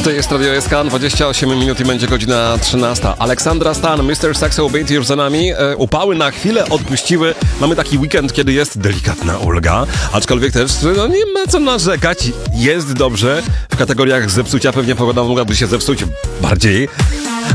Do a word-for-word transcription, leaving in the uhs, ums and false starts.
To jest Radio S K, dwadzieścia osiem minut i będzie godzina trzynasta. Aleksandra Stan, mister Saxo Beat już za nami. E, upały na chwilę odpuściły. Mamy taki weekend, kiedy jest delikatna ulga, aczkolwiek też no, nie ma co narzekać. Jest dobrze. W kategoriach zepsucia pewnie pogoda mogłaby się zepsuć bardziej.